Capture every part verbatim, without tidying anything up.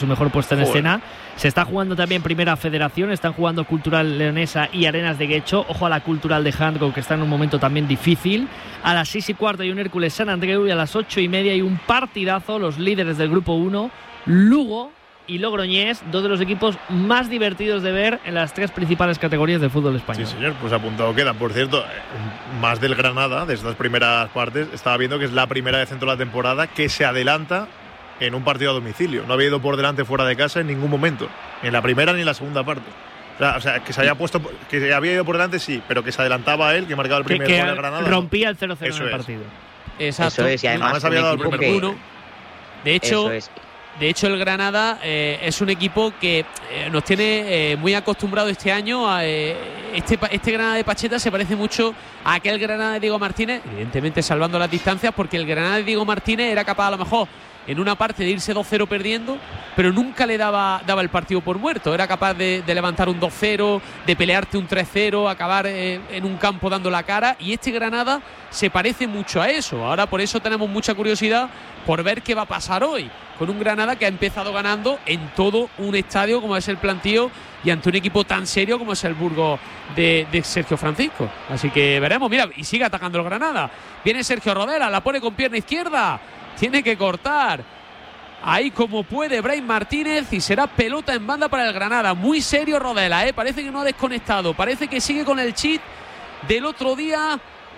su mejor puesta en Joder. escena. Se está jugando también Primera Federación, están jugando Cultural Leonesa y Arenas de Guecho. Ojo a la Cultural de Handgo, que está en un momento también difícil. A las seis y cuarto hay un Hércules San Andreu y a las ocho y media hay un partidazo, los líderes del grupo uno, Lugo y Logroñés, dos de los equipos más divertidos de ver en las tres principales categorías del fútbol español. Sí, señor, pues apuntado queda. Por cierto, más del Granada, de estas primeras partes, estaba viendo que es la primera vez en toda la temporada que se adelanta en un partido a domicilio. No había ido por delante fuera de casa en ningún momento, ni en la primera ni en la segunda parte. O sea, o sea que se había puesto, que había ido por delante, sí, pero que se adelantaba a él, que marcaba el primer que, que gol de Granada. rompía el cero cero Eso en el es. partido. Exacto. Eso es, y además, Además había un dado el equipo primer que- gol. De hecho, Eso es. de hecho el Granada eh, es un equipo que eh, nos tiene eh, muy acostumbrado este año a eh, este, pa- este Granada de Pacheta se parece mucho a aquel Granada de Diego Martínez, evidentemente salvando las distancias, porque el Granada de Diego Martínez era capaz a lo mejor en una parte de irse dos cero perdiendo, pero nunca le daba, daba el partido por muerto. Era capaz de, de levantar un dos cero, de pelearte un tres cero, acabar eh, en un campo dando la cara, y este Granada se parece mucho a eso. Ahora por eso tenemos mucha curiosidad por ver qué va a pasar hoy con un Granada que ha empezado ganando en todo un estadio como es el Plantío y ante un equipo tan serio como es el Burgos de, de Sergio Francisco. Así que veremos. Mira, y sigue atacando el Granada. Viene Sergio Rodela, la pone con pierna izquierda, tiene que cortar ahí como puede Brian Martínez y será pelota en banda para el Granada. Muy serio Rodela, ¿eh? Parece que no ha desconectado, parece que sigue con el cheat del otro día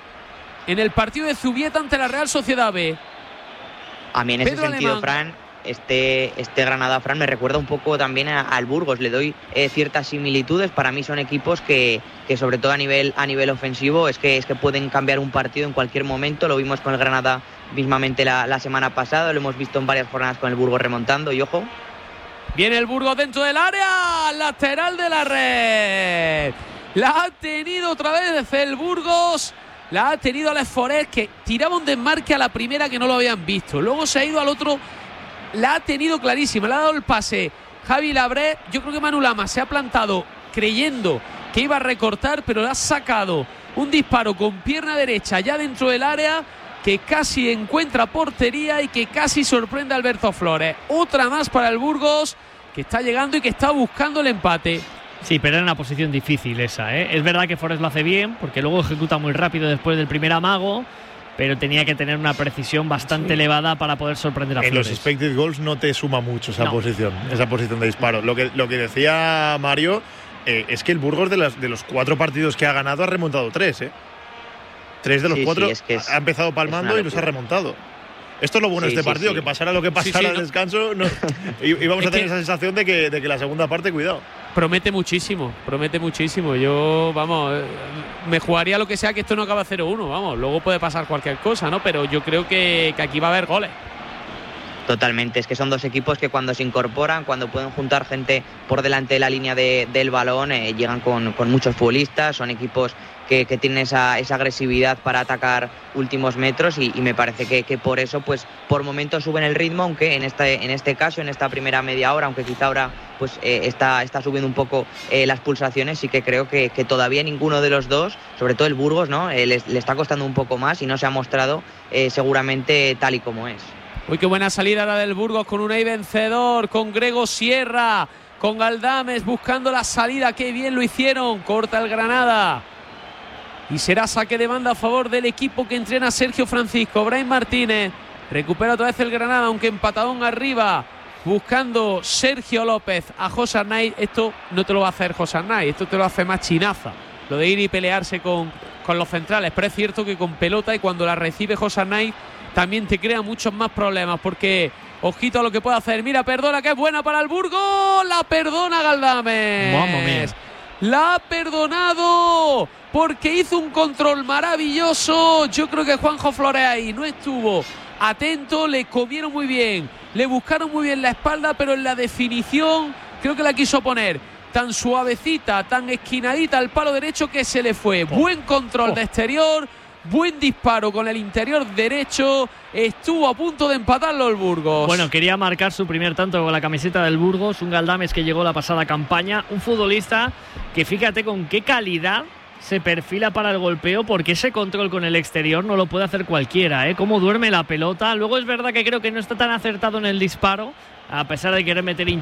en el partido de Zubieta ante la Real Sociedad B. A mí en ese Pedro sentido, Alemán. Fran, este, este Granada, Fran, me recuerda un poco también a- al Burgos. Le doy eh, ciertas similitudes. Para mí son equipos que, que sobre todo a nivel, a nivel ofensivo, es que, es que pueden cambiar un partido en cualquier momento. Lo vimos con el Granada mismamente la, la semana pasada, lo hemos visto en varias jornadas con el Burgos remontando, y ojo. Viene el Burgos dentro del área, lateral de la red. La ha tenido otra vez el Burgos. La ha tenido Alex Forés, que tiraba un desmarque a la primera que no lo habían visto. Luego se ha ido al otro. La ha tenido clarísima. Le ha dado el pase Javi Labré. Yo creo que Manu Lama se ha plantado creyendo que iba a recortar, pero le ha sacado un disparo con pierna derecha ya dentro del área, que casi encuentra portería y que casi sorprende a Alberto Flores. Otra más para el Burgos, que está llegando y que está buscando el empate. Sí, pero era una posición difícil esa, ¿eh? Es verdad que Forés lo hace bien, porque luego ejecuta muy rápido después del primer amago, pero tenía que tener una precisión bastante Sí. elevada para poder sorprender a En Flores. los expected goals no te suma mucho esa No. posición, esa posición de disparo. Lo que, lo que decía Mario eh, es que el Burgos de, las, de los cuatro partidos que ha ganado ha remontado tres, ¿eh? Tres de los Sí, cuatro sí, es que es- ha empezado palmando es una y los ha locura. remontado. Esto es lo bueno Sí, de este sí, partido, sí. que pasara lo que Sí, pasara sí, al no. descanso, no, y, y vamos Es a tener que- esa sensación de que, de que la segunda parte, cuidado. Promete muchísimo, promete muchísimo. Yo, vamos, eh, me jugaría lo que sea que esto no acabe cero uno, vamos. Luego puede pasar cualquier cosa, ¿no? Pero yo creo que, que aquí va a haber goles. Totalmente, es que son dos equipos que cuando se incorporan, cuando pueden juntar gente por delante de la línea de, del balón, eh, llegan con, con muchos futbolistas, son equipos que, que tienen esa, esa agresividad para atacar últimos metros, y, y me parece que, que por eso, pues por momentos suben el ritmo, aunque en este, en este caso, en esta primera media hora, aunque quizá ahora pues eh, está, está subiendo un poco eh, las pulsaciones, sí que creo que, que todavía ninguno de los dos, sobre todo el Burgos, ¿no? Eh, les- le está costando un poco más y no se ha mostrado eh, seguramente tal y como es. Uy, qué buena salida la del Burgos con Unai vencedor, con Grego Sierra, con Galdames buscando la salida. Qué bien lo hicieron. Corta el Granada. Y será saque de banda a favor del equipo que entrena Sergio Francisco. Brian Martínez recupera otra vez el Granada, aunque empatadón arriba. Buscando Sergio López a José Arnaiz. Esto no te lo va a hacer José Arnaiz, esto te lo hace más Chinaza. Lo de ir y pelearse con, con los centrales. Pero es cierto que con pelota y cuando la recibe José Arnaiz también te crea muchos más problemas, porque ojito a lo que puede hacer. Mira, perdona, que es buena para el Burgos. La perdona Galdames. Mamma mía. La ha perdonado porque hizo un control maravilloso. Yo creo que Juanjo Flores ahí no estuvo atento, le comieron muy bien, le buscaron muy bien la espalda, pero en la definición creo que la quiso poner tan suavecita, tan esquinadita al palo derecho que se le fue. Oh. Buen control Oh. de exterior, buen disparo con el interior derecho. Estuvo a punto de empatarlo el Burgos. Bueno, quería marcar su primer tanto con la camiseta del Burgos, un Galdames que llegó la pasada campaña, un futbolista que fíjate con qué calidad se perfila para el golpeo, porque ese control con el exterior no lo puede hacer cualquiera, ¿eh? Cómo duerme la pelota. Luego es verdad que creo que no está tan acertado en el disparo. a pesar de querer meter